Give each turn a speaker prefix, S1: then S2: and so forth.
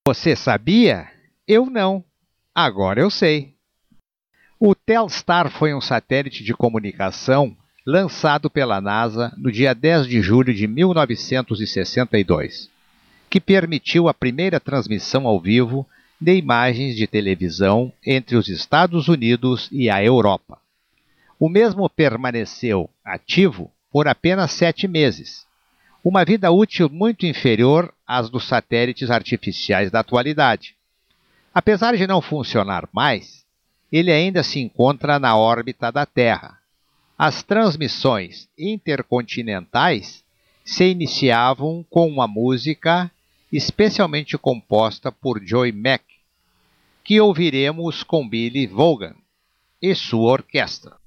S1: Você sabia? Eu não. Agora eu sei. O Telstar foi um satélite de comunicação lançado pela NASA no dia 10 de julho de 1962, que permitiu a primeira transmissão ao vivo de imagens de televisão entre os Estados Unidos e a Europa. O mesmo permaneceu ativo por apenas 7 meses, uma vida útil muito inferior às dos satélites artificiais da atualidade. Apesar de não funcionar mais, ele ainda se encontra na órbita da Terra. As transmissões intercontinentais se iniciavam com uma música especialmente composta por Joey Mack, que ouviremos com Billy Vaughan e sua orquestra.